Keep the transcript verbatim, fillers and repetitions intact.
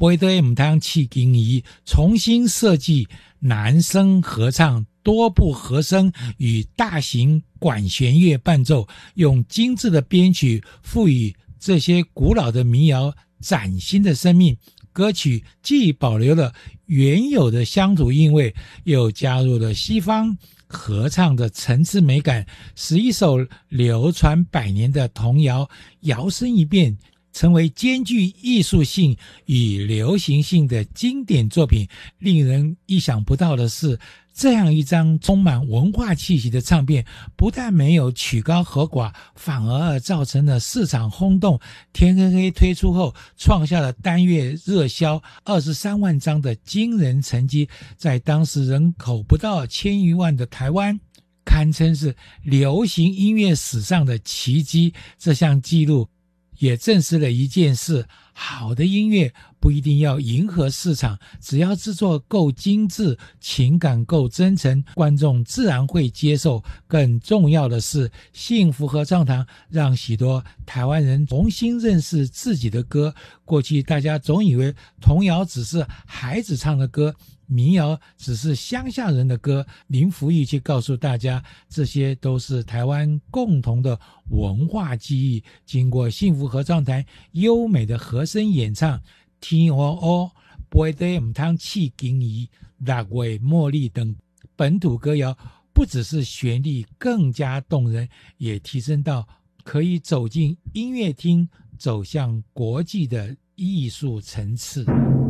不得唔通弃经仪，重新设计男声合唱多部和声与大型管弦乐伴奏，用精致的编曲赋予这些古老的民谣崭新的生命。歌曲既保留了原有的乡土韵味，又加入了西方合唱的层次美感，使一首流传百年的童谣摇身一变，成为兼具艺术性与流行性的经典作品。令人意想不到的是，这样一张充满文化气息的唱片，不但没有曲高和寡，反而造成了市场轰动。天黑黑推出后，创下了单月热销二十三万张的惊人成绩，在当时人口不到千余万的台湾，堪称是流行音乐史上的奇迹。这项纪录也证实了一件事，好的音乐不一定要迎合市场，只要制作够精致，情感够真诚，观众自然会接受。更重要的是，幸福合唱团让许多台湾人重新认识自己的歌。过去大家总以为童谣只是孩子唱的歌，民谣只是乡下人的歌，林福义却告诉大家，这些都是台湾共同的文化记忆。经过幸福合唱团优美的和声演唱，天黑黑、不得唔通弃经仪、六月茉莉等本土歌谣，不只是旋律更加动人，也提升到可以走进音乐厅，走向国际的艺术层次。